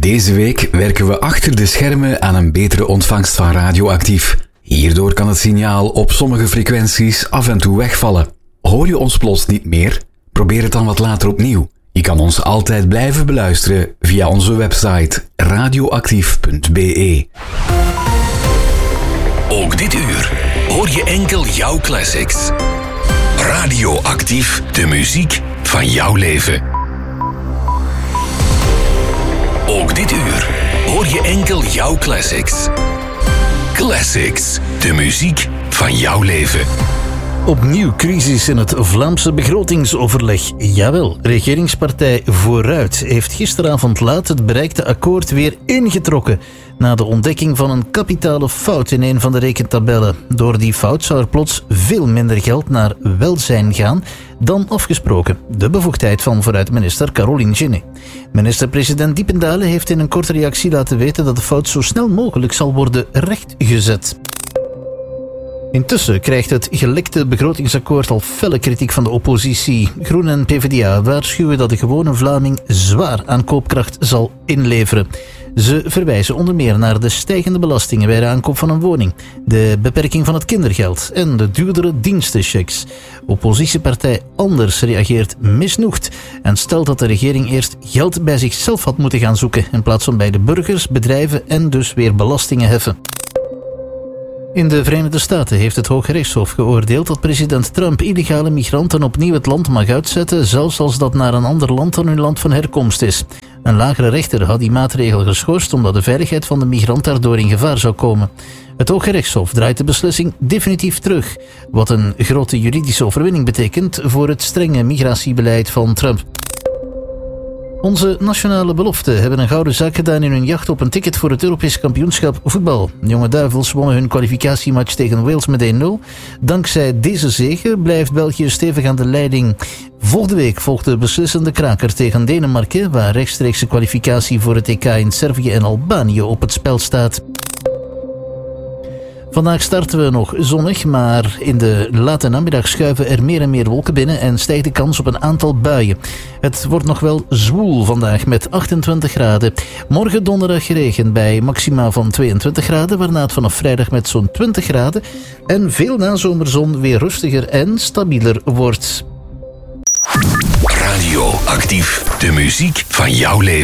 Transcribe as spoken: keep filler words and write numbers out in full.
Deze week werken we achter de schermen aan een betere ontvangst van Radioactief. Hierdoor kan het signaal op sommige frequenties af en toe wegvallen. Hoor je ons plots niet meer? Probeer het dan wat later opnieuw. Je kan ons altijd blijven beluisteren via onze website radioactief punt b e. Ook dit uur hoor je enkel jouw classics. Radioactief, de muziek van jouw leven. Ook dit uur hoor je enkel jouw classics. Classics, de muziek van jouw leven. Opnieuw crisis in het Vlaamse begrotingsoverleg. Jawel, regeringspartij Vooruit heeft gisteravond laat het bereikte akkoord weer ingetrokken na de ontdekking van een kapitale fout in een van de rekentabellen. Door die fout zou er plots veel minder geld naar welzijn gaan dan afgesproken. De bevoegdheid van Vooruit-minister Caroline Ginnet. Minister-president Diependalen heeft in een korte reactie laten weten dat de fout zo snel mogelijk zal worden rechtgezet. Intussen krijgt het gelekte begrotingsakkoord al felle kritiek van de oppositie. Groen en P v d A waarschuwen dat de gewone Vlaming zwaar aan koopkracht zal inleveren. Ze verwijzen onder meer naar de stijgende belastingen bij de aankoop van een woning, de beperking van het kindergeld en de duurdere dienstenchecks. Oppositiepartij Anders reageert misnoegd en stelt dat de regering eerst geld bij zichzelf had moeten gaan zoeken in plaats van bij de burgers, bedrijven en dus weer belastingen heffen. In de Verenigde Staten heeft het Hooggerechtshof geoordeeld dat president Trump illegale migranten opnieuw het land mag uitzetten, zelfs als dat naar een ander land dan hun land van herkomst is. Een lagere rechter had die maatregel geschorst omdat de veiligheid van de migrant daardoor in gevaar zou komen. Het Hooggerechtshof draait de beslissing definitief terug, wat een grote juridische overwinning betekent voor het strenge migratiebeleid van Trump. Onze nationale beloften hebben een gouden zaak gedaan in hun jacht op een ticket voor het Europees kampioenschap voetbal. De Jonge Duivels wonnen hun kwalificatiematch tegen Wales met één nul. Dankzij deze zege blijft België stevig aan de leiding. Volgende week volgt de beslissende kraker tegen Denemarken, waar rechtstreekse kwalificatie voor het E K in Servië en Albanië op het spel staat. Vandaag starten we nog zonnig, maar in de late namiddag schuiven er meer en meer wolken binnen en stijgt de kans op een aantal buien. Het wordt nog wel zwoel vandaag met achtentwintig graden. Morgen donderdag regen bij maxima van tweeëntwintig graden, waarna het vanaf vrijdag met zo'n twintig graden en veel nazomerzon weer rustiger en stabieler wordt. Radioactief, de muziek van jouw leven.